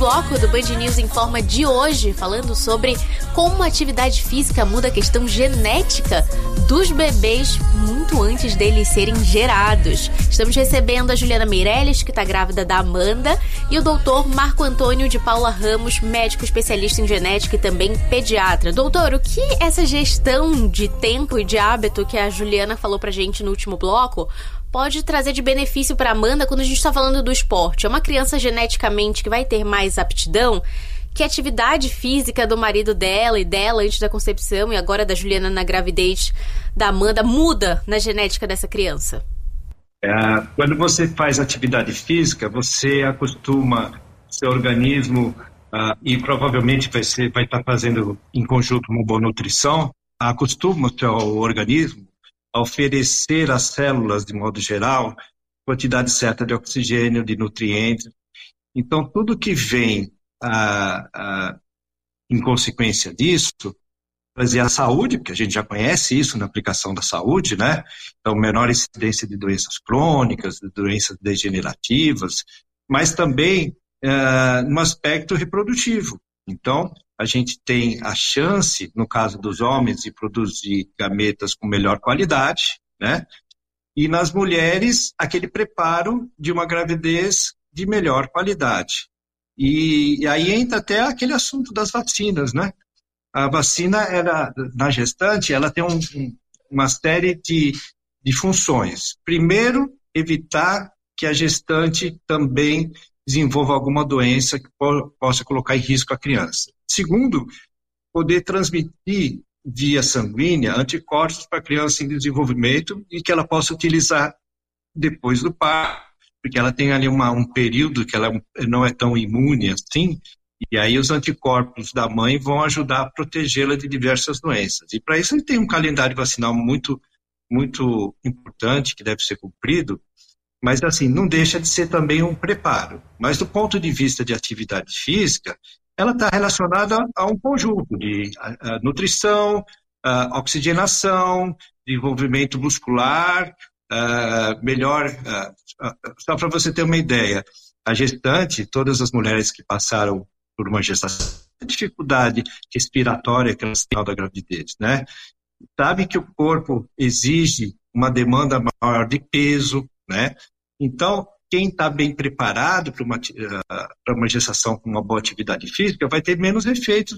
bloco do Band News Informa de hoje, falando sobre como a atividade física muda a questão genética dos bebês muito antes deles serem gerados. Estamos recebendo a Juliana Meirelles, que está grávida da Amanda, e o doutor Marco Antônio de Paula Ramos, médico especialista em genética e também pediatra. Doutor, o que essa gestão de tempo e de hábito que a Juliana falou pra gente no último bloco pode trazer de benefício para Amanda quando a gente está falando do esporte? É uma criança geneticamente que vai ter mais aptidão? Que a atividade física do marido dela e dela antes da concepção e agora da Juliana na gravidez da Amanda muda na genética dessa criança? Quando você faz atividade física, você acostuma seu organismo e provavelmente vai estar fazendo em conjunto uma boa nutrição, acostuma o seu organismo a oferecer às células, de modo geral, quantidade certa de oxigênio, de nutrientes. Então, tudo que vem em consequência disso, trazer a saúde, porque a gente já conhece isso na aplicação da saúde, né? Então, menor incidência de doenças crônicas, de doenças degenerativas, mas também no aspecto reprodutivo. Então, a gente tem a chance, no caso dos homens, de produzir gametas com melhor qualidade, né? E nas mulheres, aquele preparo de uma gravidez de melhor qualidade. E aí entra até aquele assunto das vacinas, né? A vacina, na gestante, ela tem uma série de funções. Primeiro, evitar que a gestante também desenvolva alguma doença que possa colocar em risco a criança. Segundo, poder transmitir via sanguínea anticorpos para a criança em desenvolvimento e que ela possa utilizar depois do parto, porque ela tem ali um período que ela não é tão imune assim, e aí os anticorpos da mãe vão ajudar a protegê-la de diversas doenças. E para isso ele tem um calendário vacinal muito, muito importante que deve ser cumprido, mas assim, não deixa de ser também um preparo. Mas do ponto de vista de atividade física, ela está relacionada a um conjunto de nutrição, oxigenação, desenvolvimento muscular, melhor... só para você ter uma ideia, a gestante, todas as mulheres que passaram por uma gestação, a dificuldade respiratória que elas têm da gravidez, né? Sabe que o corpo exige uma demanda maior de peso, né? Então, quem está bem preparado para uma gestação com uma boa atividade física vai ter menos efeitos,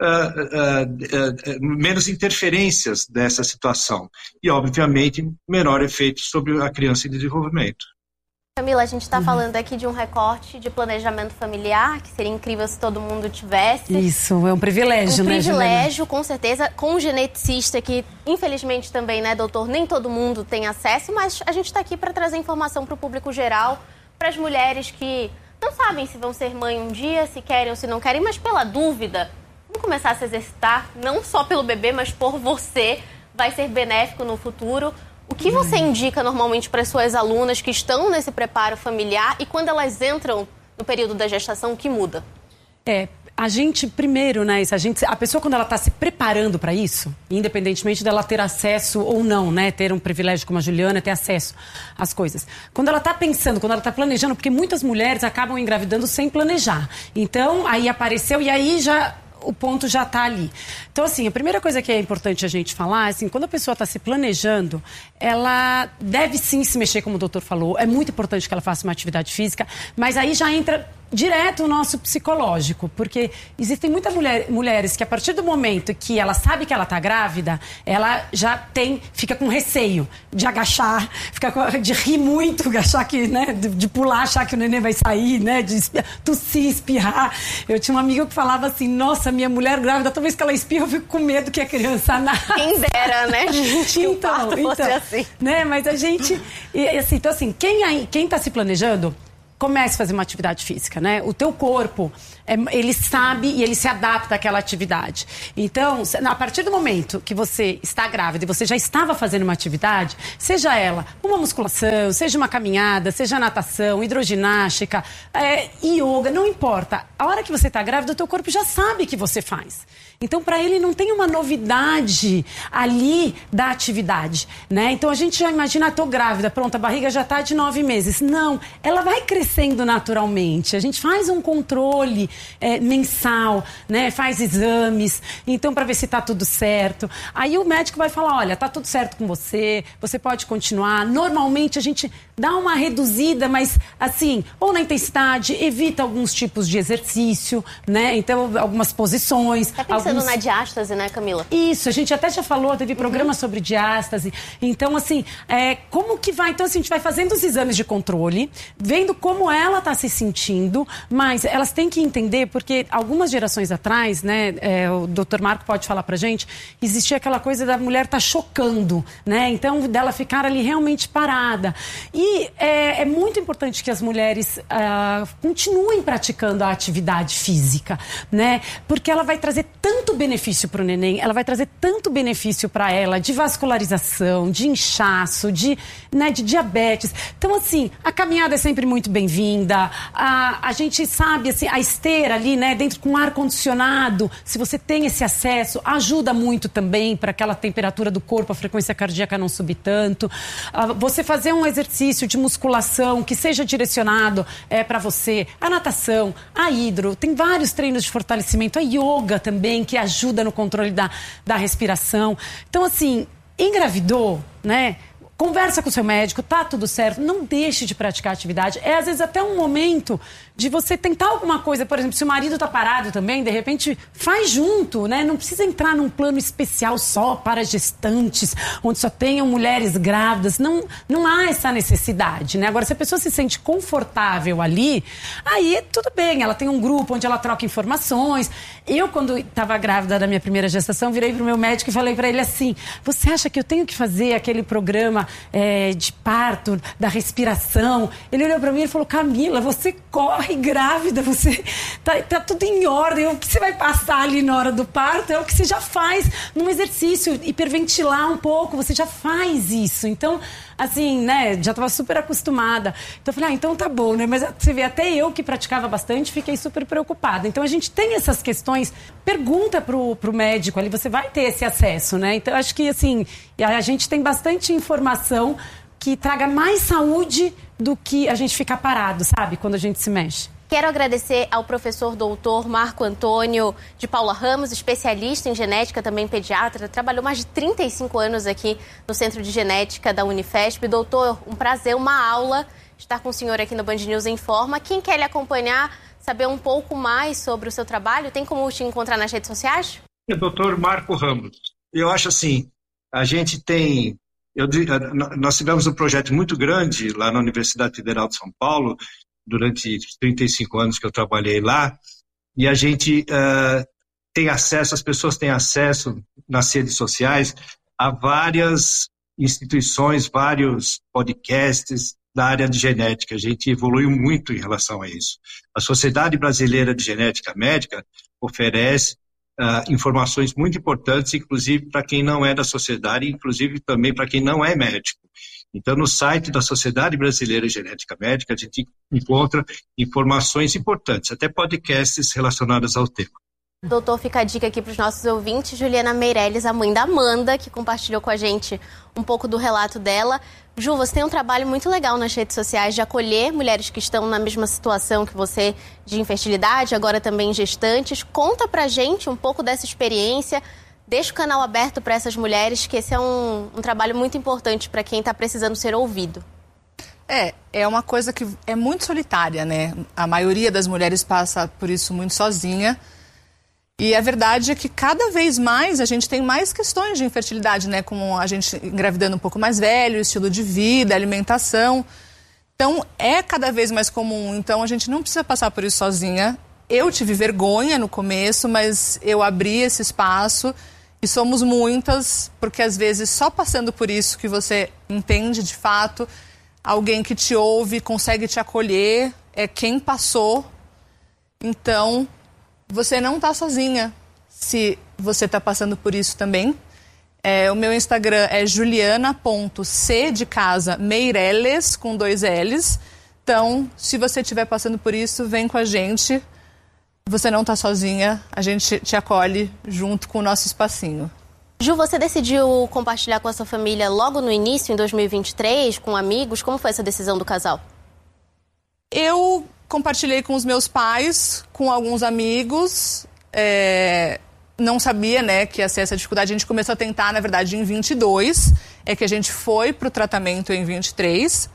menos interferências dessa situação. E, obviamente, menor efeito sobre a criança em desenvolvimento. Camila, a gente está falando aqui de um recorte de planejamento familiar, que seria incrível se todo mundo tivesse. Isso, é um privilégio, né, Juliana? Um privilégio, com certeza, com um geneticista que, infelizmente também, né, doutor, nem todo mundo tem acesso, mas a gente está aqui para trazer informação para o público geral, para as mulheres que não sabem se vão ser mãe um dia, se querem ou se não querem, mas pela dúvida, vamos começar a se exercitar, não só pelo bebê, mas por você, vai ser benéfico no futuro. O que você indica normalmente para as suas alunas que estão nesse preparo familiar e quando elas entram no período da gestação, o que muda? A gente, primeiro, né, a pessoa quando ela está se preparando para isso, independentemente dela ter acesso ou não, né, ter um privilégio como a Juliana, ter acesso às coisas. Quando ela está pensando, quando ela está planejando, porque muitas mulheres acabam engravidando sem planejar. Então, aí apareceu e aí o ponto já está ali. Então, assim, a primeira coisa que é importante a gente falar, assim, quando a pessoa está se planejando, ela deve sim se mexer, como o doutor falou. É muito importante que ela faça uma atividade física, mas aí já entra direto o nosso psicológico, porque existem muitas mulheres que a partir do momento que ela sabe que ela está grávida, ela já fica com receio de agachar, de rir muito, achar que, né, de pular, achar que o neném vai sair, né, de tossir, espirrar. Eu tinha uma amiga que falava assim, nossa, minha mulher grávida, toda vez que ela espirra, eu fico com medo que a criança nasça. Quem dera, né, gente, que o parto fosse assim. Né, mas a gente, então assim, quem está se planejando, comece a fazer uma atividade física, né? O teu corpo, ele sabe e ele se adapta àquela atividade. Então, a partir do momento que você está grávida e você já estava fazendo uma atividade, seja ela uma musculação, seja uma caminhada, seja natação, hidroginástica, yoga, não importa. A hora que você está grávida, o teu corpo já sabe que você faz. Então, para ele, não tem uma novidade ali da atividade, né? Então, a gente já imagina, tô grávida, pronto, a barriga já está de 9 meses. Não, ela vai crescer acontecendo naturalmente. A gente faz um controle mensal, né? Faz exames, então para ver se está tudo certo. Aí o médico vai falar, olha, tá tudo certo com você, você pode continuar. Normalmente a gente dá uma reduzida, mas assim, ou na intensidade, evita alguns tipos de exercício, né? Então, algumas posições. Tá pensando na diástase, né, Camila? Isso, a gente até já falou, teve programa sobre diástase. Então, assim, como que vai? Então, assim, a gente vai fazendo os exames de controle, vendo como ela está se sentindo, mas elas têm que entender, porque algumas gerações atrás, né, o Dr. Marco pode falar pra gente, existia aquela coisa da mulher estar chocando, né? Então, dela ficar ali realmente parada. E é muito importante que as mulheres continuem praticando a atividade física, né? Porque ela vai trazer tanto benefício para o neném, ela vai trazer tanto benefício para ela de vascularização, de inchaço, de diabetes. Então, assim, a caminhada é sempre muito bem-vinda. A gente sabe, assim, a esteira ali, né, dentro com ar-condicionado, se você tem esse acesso, ajuda muito também para aquela temperatura do corpo, a frequência cardíaca não subir tanto. Você fazer um exercício de musculação que seja direcionado para você, a natação, a hidro, tem vários treinos de fortalecimento, a yoga também, que ajuda no controle da respiração. Então, assim, engravidou, né? Conversa com o seu médico, tá tudo certo, não deixe de praticar atividade. Às vezes até um momento de você tentar alguma coisa, por exemplo, se o marido tá parado também, de repente faz junto, né? Não precisa entrar num plano especial só para gestantes, onde só tenham mulheres grávidas. Não há essa necessidade, né? Agora, se a pessoa se sente confortável ali, aí tudo bem, ela tem um grupo onde ela troca informações. Eu, quando estava grávida da minha primeira gestação, virei pro meu médico e falei para ele assim, você acha que eu tenho que fazer aquele programa de parto, da respiração? Ele olhou para mim e falou, Camila, você corre grávida, você tá tudo em ordem, o que você vai passar ali na hora do parto é o que você já faz num exercício, hiperventilar um pouco, você já faz isso. Então, assim, né, já estava super acostumada. Então eu falei, então tá bom, né? Mas você vê, até eu que praticava bastante, fiquei super preocupada. Então a gente tem essas questões, pergunta pro médico ali, você vai ter esse acesso, né? Então eu acho que, assim, a gente tem bastante informação que traga mais saúde do que a gente ficar parado, sabe? Quando a gente se mexe. Quero agradecer ao professor doutor Marco Antônio de Paula Ramos, especialista em genética, também pediatra, trabalhou mais de 35 anos aqui no Centro de Genética da Unifesp. Doutor, um prazer, uma aula estar com o senhor aqui no Band News Informa. Quem quer lhe acompanhar, saber um pouco mais sobre o seu trabalho, tem como te encontrar nas redes sociais? Doutor Marco Ramos. Eu acho assim, a gente tem... nós tivemos um projeto muito grande lá na Universidade Federal de São Paulo, durante os 35 anos que eu trabalhei lá, e a gente tem acesso, as pessoas têm acesso nas redes sociais a várias instituições, vários podcasts da área de genética. A gente evoluiu muito em relação a isso. A Sociedade Brasileira de Genética Médica oferece informações muito importantes, inclusive para quem não é da sociedade, inclusive também para quem não é médico. Então, no site da Sociedade Brasileira de Genética Médica, a gente encontra informações importantes, até podcasts relacionados ao tema. Doutor, fica a dica aqui para os nossos ouvintes. Juliana Meirelles, a mãe da Amanda, que compartilhou com a gente um pouco do relato dela. Ju, você tem um trabalho muito legal nas redes sociais de acolher mulheres que estão na mesma situação que você, de infertilidade, agora também gestantes. Conta pra gente um pouco dessa experiência. Deixa o canal aberto para essas mulheres, que esse é um trabalho muito importante para quem está precisando ser ouvido. É uma coisa que é muito solitária, né? A maioria das mulheres passa por isso muito sozinha. E a verdade é que cada vez mais a gente tem mais questões de infertilidade, né? Como a gente engravidando um pouco mais velho, estilo de vida, alimentação. Então, é cada vez mais comum. Então, a gente não precisa passar por isso sozinha. Eu tive vergonha no começo, mas eu abri esse espaço. E somos muitas, porque às vezes só passando por isso que você entende de fato, alguém que te ouve, consegue te acolher, é quem passou. Então, você não está sozinha se você está passando por isso também. O meu Instagram é juliana.c de casa Meirelles, com 2 L's. Então, se você estiver passando por isso, vem com a gente. Você não está sozinha, a gente te acolhe junto com o nosso espacinho. Ju, você decidiu compartilhar com a sua família logo no início, em 2023, com amigos? Como foi essa decisão do casal? Eu compartilhei com os meus pais, com alguns amigos, não sabia, né, que ia ser essa dificuldade. A gente começou a tentar, na verdade, em 22, é que a gente foi pro tratamento em 23.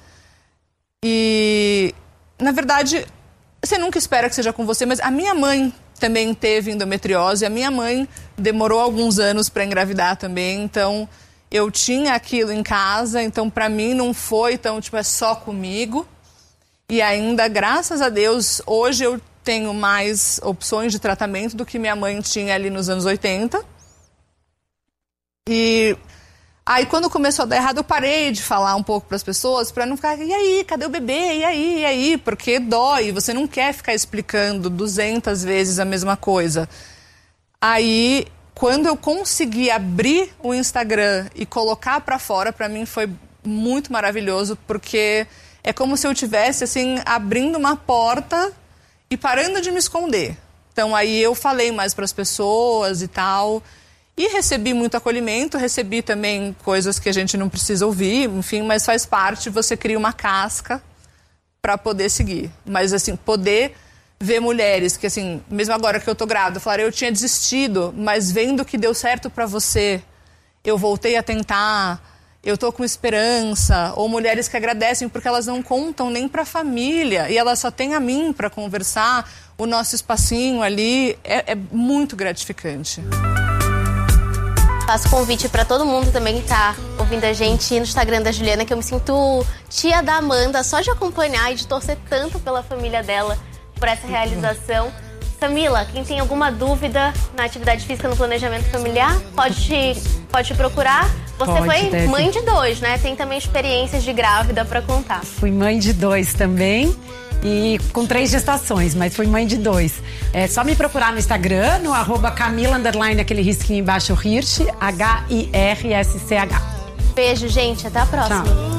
E, na verdade, você nunca espera que seja com você, mas a minha mãe também teve endometriose, a minha mãe demorou alguns anos para engravidar também, então eu tinha aquilo em casa, então para mim não foi, então tipo, é só comigo. E ainda, graças a Deus, hoje eu tenho mais opções de tratamento do que minha mãe tinha ali nos anos 80. E aí, quando começou a dar errado, eu parei de falar um pouco para as pessoas, para não ficar, e aí, cadê o bebê? E aí? Porque dói, você não quer ficar explicando 200 vezes a mesma coisa. Aí, quando eu consegui abrir o Instagram e colocar para fora, para mim foi muito maravilhoso, porque é como se eu estivesse, assim, abrindo uma porta e parando de me esconder. Então, aí eu falei mais para as pessoas e tal. E recebi muito acolhimento, recebi também coisas que a gente não precisa ouvir, enfim, mas faz parte, você cria uma casca para poder seguir. Mas, assim, poder ver mulheres que, assim, mesmo agora que eu tô grávida, falaram, eu tinha desistido, mas vendo que deu certo para você, eu voltei a tentar, eu tô com esperança. Ou mulheres que agradecem porque elas não contam nem para a família e elas só têm a mim para conversar, o nosso espacinho ali, é muito gratificante. Faço convite para todo mundo também que tá ouvindo a gente no Instagram da Juliana, que eu me sinto tia da Amanda, só de acompanhar e de torcer tanto pela família dela por essa realização. Samila, quem tem alguma dúvida na atividade física no planejamento familiar, pode te procurar. Você foi mãe de 2, né? Tem também experiências de grávida para contar. Fui mãe de 2 também. E com 3 gestações, mas fui mãe de 2. É só me procurar no Instagram, no @Camila_, aquele risquinho embaixo, Hirsch, HIRSCH. Beijo, gente. Até a próxima. Tchau.